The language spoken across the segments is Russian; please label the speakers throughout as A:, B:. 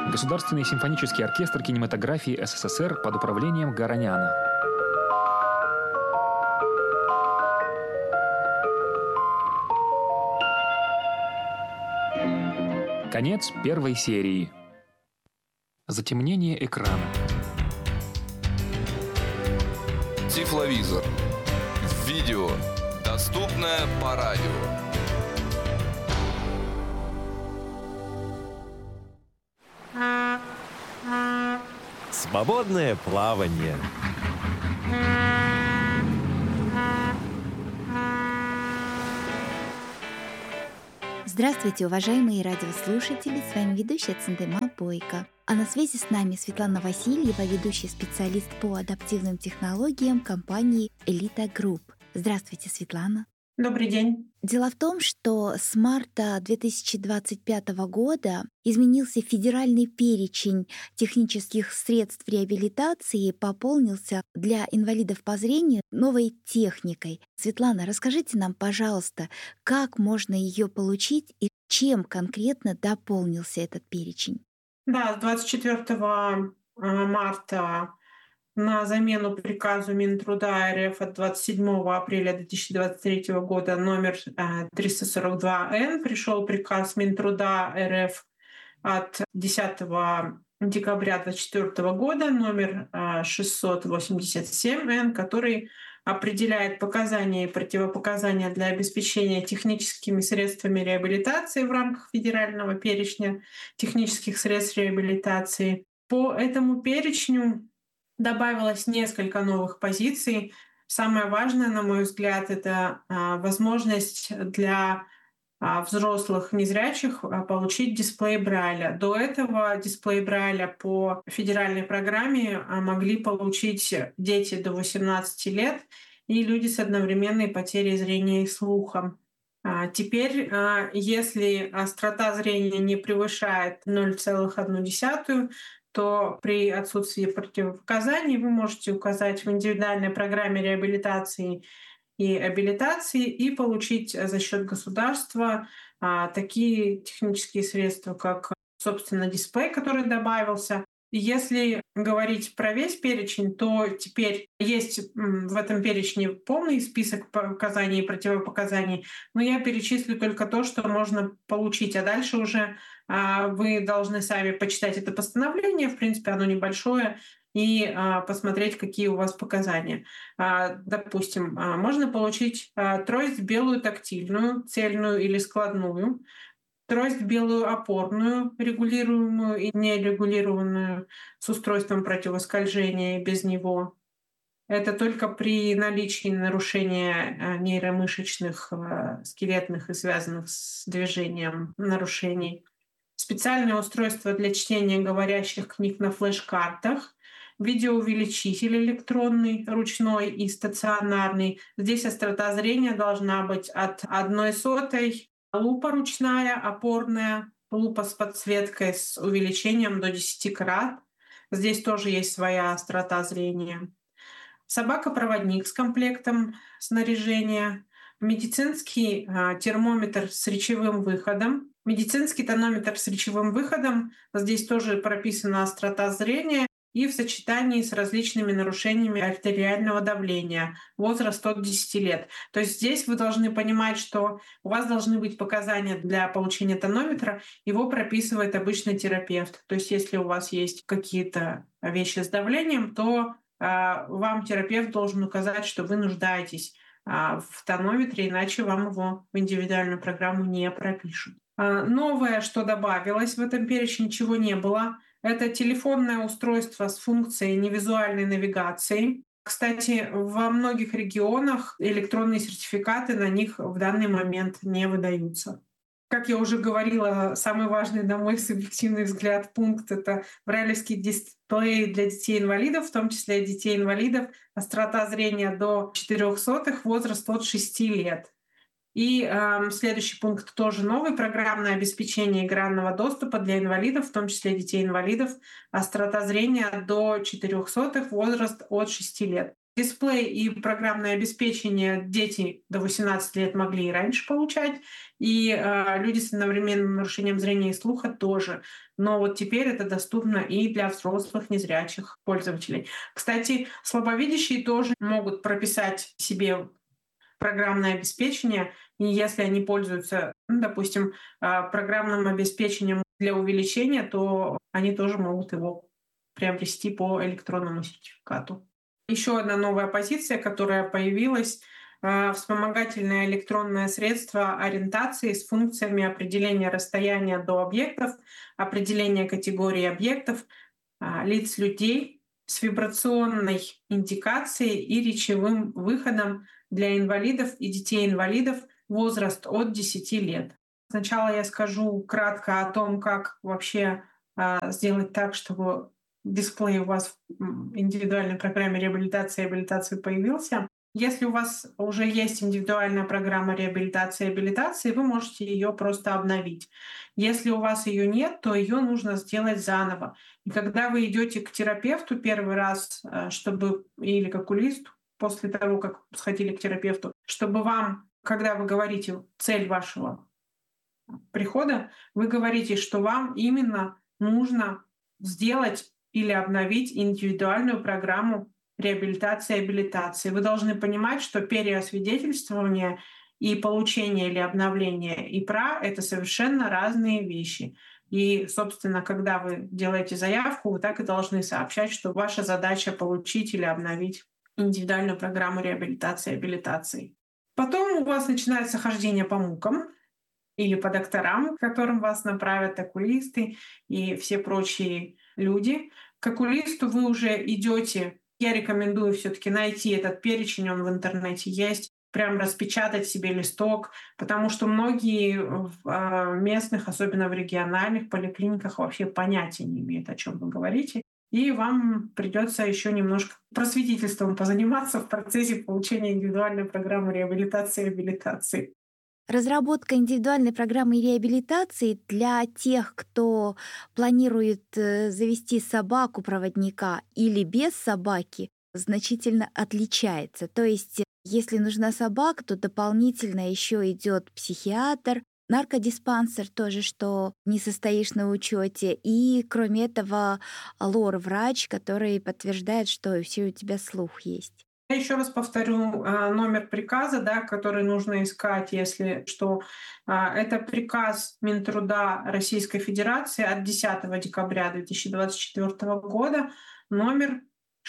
A: Государственный симфонический оркестр кинематографии СССР под управлением Гороняна. Конец первой серии. Затемнение экрана.
B: Тифловизор. Видео. Доступное по радио.
C: Свободное плавание.
D: Здравствуйте, уважаемые радиослушатели! С вами ведущая Цендема Бойко. А на связи с нами Светлана Васильева, ведущий специалист по адаптивным технологиям компании Elita Group. Здравствуйте, Светлана.
E: Добрый день.
D: Дело в том, что с марта 2025 года изменился федеральный перечень технических средств реабилитации и пополнился для инвалидов по зрению новой техникой. Светлана, расскажите нам, пожалуйста, как можно ее получить и чем конкретно дополнился этот перечень?
E: Да, с 24 марта на замену приказу Минтруда РФ от 27 апреля 2023 года номер 342-Н пришел приказ Минтруда РФ от 10 декабря 2024 года номер 687-Н, который определяет показания и противопоказания для обеспечения техническими средствами реабилитации в рамках федерального перечня технических средств реабилитации. По этому перечню добавилось несколько новых позиций. Самое важное, на мой взгляд, это возможность для взрослых незрячих получить дисплей Брайля. До этого дисплей Брайля по федеральной программе могли получить дети до 18 лет и люди с одновременной потерей зрения и слуха. Теперь, если острота зрения не превышает 0,1, то при отсутствии противопоказаний вы можете указать в индивидуальной программе реабилитации и абилитации и получить за счет государства такие технические средства, как, собственно, дисплей, который добавился. И если говорить про весь перечень, то теперь есть в этом перечне полный список показаний и противопоказаний, но я перечислю только то, что можно получить, а дальше уже вы должны сами почитать это постановление, в принципе, оно небольшое, и посмотреть, какие у вас показания. Допустим, можно получить трость белую тактильную, цельную или складную, трость белую опорную, регулируемую и нерегулированную с устройством противоскольжения и без него. Это только при наличии нарушения нейромышечных, скелетных и связанных с движением нарушений. Специальное устройство для чтения говорящих книг на флеш-картах, видеоувеличитель электронный, ручной и стационарный. Здесь острота зрения должна быть от 1/100, лупа ручная, опорная, лупа с подсветкой с увеличением до 10 крат. Здесь тоже есть своя острота зрения. Собака-проводник с комплектом снаряжения, медицинский термометр с речевым выходом, медицинский тонометр с речевым выходом. Здесь тоже прописана острота зрения и в сочетании с различными нарушениями артериального давления, возраст от 10 лет. То есть здесь вы должны понимать, что у вас должны быть показания для получения тонометра, его прописывает обычный терапевт. То есть если у вас есть какие-то вещи с давлением, то вам терапевт должен указать, что вы нуждаетесь в тонометре, иначе вам его в индивидуальную программу не пропишут. Новое, что добавилось в этом перечне, чего не было, это телефонное устройство с функцией невизуальной навигации. Кстати, во многих регионах электронные сертификаты на них в данный момент не выдаются. Как я уже говорила, самый важный, на мой субъективный взгляд, пункт — это брайлевский дисплей для детей-инвалидов, в том числе детей-инвалидов, острота зрения до 0,04, возраст от 6 лет. И следующий пункт тоже новый — программное обеспечение экранного доступа для инвалидов, в том числе детей-инвалидов, острота зрения до 0,04, возраст от 6 лет. Дисплей и программное обеспечение дети до 18 лет могли и раньше получать, и люди с одновременным нарушением зрения и слуха тоже. Но вот теперь это доступно и для взрослых незрячих пользователей. Кстати, слабовидящие тоже могут прописать себе программное обеспечение, и если они пользуются, допустим, программным обеспечением для увеличения, то они тоже могут его приобрести по электронному сертификату. Еще одна новая позиция, которая появилась, вспомогательное электронное средство ориентации с функциями определения расстояния до объектов, определения категории объектов, лиц людей с вибрационной индикацией и речевым выходом для инвалидов и детей-инвалидов возраст от 10 лет. Сначала я скажу кратко о том, как вообще сделать так, чтобы дисплей у вас в индивидуальной программе реабилитации и реабилитации появился. Если у вас уже есть индивидуальная программа реабилитации и реабилитации, вы можете ее просто обновить. Если у вас ее нет, то ее нужно сделать заново. И когда вы идете к терапевту первый раз, или к окулисту, после того, как сходили к терапевту, чтобы вам, когда вы говорите цель вашего прихода, вы говорите, что вам именно нужно сделать или обновить индивидуальную программу реабилитации и реабилитации. Вы должны понимать, что переосвидетельствование и получение или обновление ИПРА — это совершенно разные вещи. И, собственно, когда вы делаете заявку, вы так и должны сообщать, что ваша задача — получить или обновить индивидуальную программу реабилитации и реабилитации. Потом у вас начинается хождение по МУКам или по докторам, к которым вас направят окулисты и все прочие люди. К окулисту вы уже идете. Я рекомендую все-таки найти этот перечень, он в интернете есть, прям распечатать себе листок, потому что многие в местных, особенно в региональных поликлиниках, вообще понятия не имеют, о чем вы говорите. И вам придется еще немножко просветительством позаниматься в процессе получения индивидуальной программы реабилитации и реабилитации.
D: Разработка индивидуальной программы реабилитации для тех, кто планирует завести собаку-проводника или без собаки, значительно отличается. То есть, если нужна собака, то дополнительно еще идет психиатр, наркодиспансер тоже, что не состоишь на учете, и кроме этого лор-врач, который подтверждает, что все у тебя слух есть.
E: Я еще раз повторю номер приказа, который нужно искать, если что. Это приказ Минтруда Российской Федерации от 10 декабря 2024 года, номер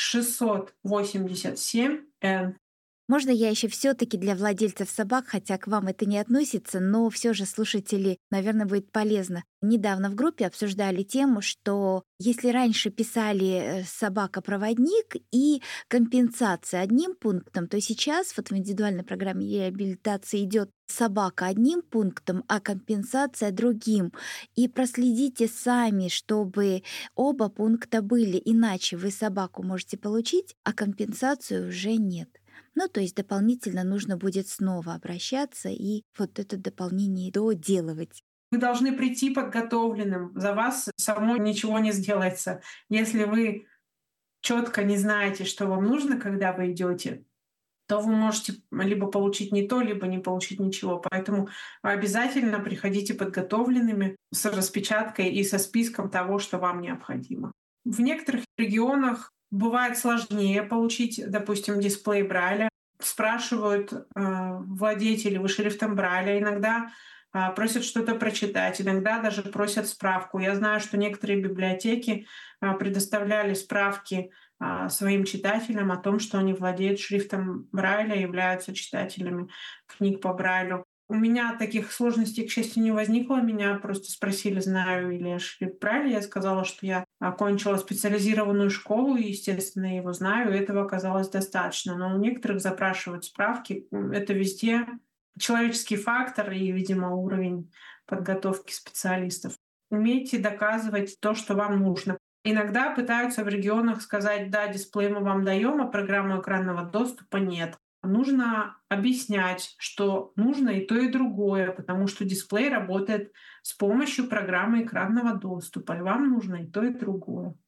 E: 687-Н.
D: Можно я еще все-таки для владельцев собак, хотя к вам это не относится, но все же слушатели, наверное, будет полезно. Недавно в группе обсуждали тему, что если раньше писали собака-проводник и компенсация одним пунктом, то сейчас вот в индивидуальной программе реабилитации идет собака одним пунктом, а компенсация другим. И проследите сами, чтобы оба пункта были, иначе вы собаку можете получить, а компенсацию уже нет. То есть дополнительно нужно будет снова обращаться и вот это дополнение доделывать.
E: Вы должны прийти подготовленным. За вас само ничего не сделается. Если вы четко не знаете, что вам нужно, когда вы идете, то вы можете либо получить не то, либо не получить ничего. Поэтому обязательно приходите подготовленными с распечаткой и со списком того, что вам необходимо. В некоторых регионах бывает сложнее получить, допустим, дисплей Брайля. Спрашивают владетели вы шрифтом Брайля. Иногда просят что-то прочитать, иногда даже просят справку. Я знаю, что некоторые библиотеки предоставляли справки своим читателям о том, что они владеют шрифтом Брайля, являются читателями книг по Брайлю. У меня таких сложностей, к счастью, не возникло. Меня просто спросили, знаю ли я шрифт Брайля. Я сказала, что я окончила специализированную школу, и, естественно, его знаю, и этого оказалось достаточно. Но у некоторых запрашивают справки. Это везде человеческий фактор и, видимо, уровень подготовки специалистов. Умейте доказывать то, что вам нужно. Иногда пытаются в регионах сказать, да, дисплей мы вам даем, а программу экранного доступа нет. Нужно объяснять, что нужно и то, и другое, потому что дисплей работает с помощью программы экранного доступа, и вам нужно и то, и другое.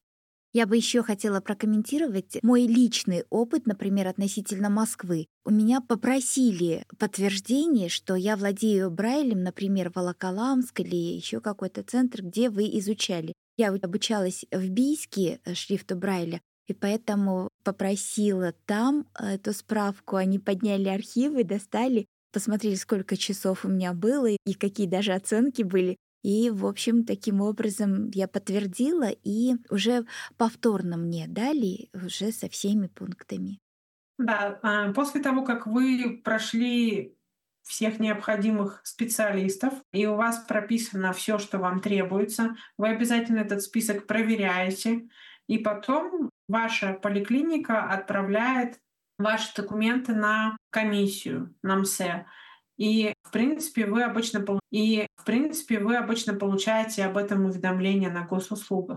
D: Я бы еще хотела прокомментировать мой личный опыт, например, относительно Москвы. У меня попросили подтверждение, что я владею Брайлем, например, в Волоколамск или еще какой-то центр, где вы изучали. Я обучалась в Бийске шрифту Брайля, и поэтому попросила там эту справку. Они подняли архивы, достали, посмотрели, сколько часов у меня было и какие даже оценки были. И, в общем, таким образом я подтвердила, и уже повторно мне дали уже со всеми пунктами.
E: Да, после того, как вы прошли всех необходимых специалистов, и у вас прописано все, что вам требуется, вы обязательно этот список проверяете, и потом ваша поликлиника отправляет ваши документы на комиссию, на МСЭ. И, в принципе, вы обычно получаете об этом уведомление на госуслугах.